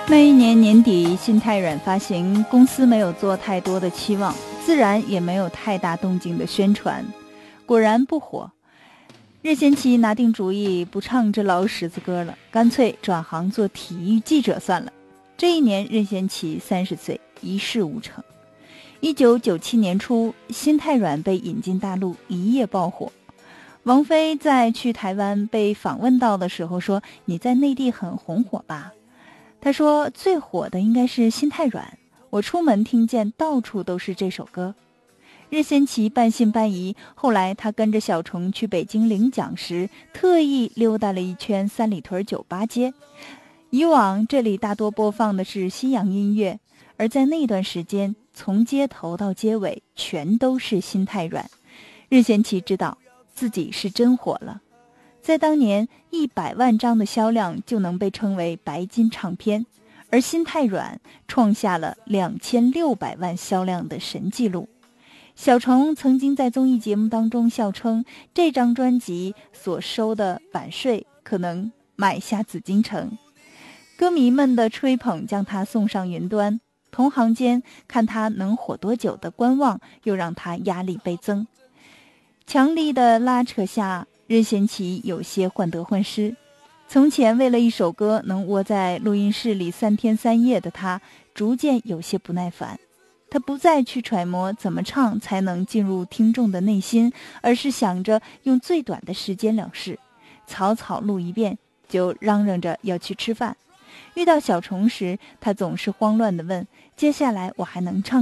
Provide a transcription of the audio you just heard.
那一年年底，心太软发行，公司没有做太多的期望，自然也没有太大动静的宣传，果然不火。任贤齐拿定主意，不唱这老十字歌了，干脆转行做体育记者算了。这一年，任贤齐30岁，一事无成。1997年初，心太软被引进大陆，一夜爆火。王菲在去台湾被访问到的时候说：“你在内地很红火吧？”他说最火的应该是心太软，我出门听见到处都是这首歌。任贤齐半信半疑，后来他跟着小虫去北京领奖时，特意溜达了一圈三里屯酒吧街。以往这里大多播放的是西洋音乐，而在那段时间，从街头到街尾全都是心太软。任贤齐知道自己是真火了。在当年，100万张的销量就能被称为白金唱片，而心太软创下了2600万销量的神纪录。小虫曾经在综艺节目当中笑称，这张专辑所收的版税可能买下紫禁城。歌迷们的吹捧将他送上云端，同行间看他能火多久的观望又让他压力倍增。强力的拉扯下，任贤齐有些患得患失。从前为了一首歌能窝在录音室里3天3夜的他，逐渐有些不耐烦。他不再去揣摩怎么唱才能进入听众的内心，而是想着用最短的时间了事，草草录一遍就嚷嚷着要去吃饭。遇到小虫时，他总是慌乱地问：接下来我还能唱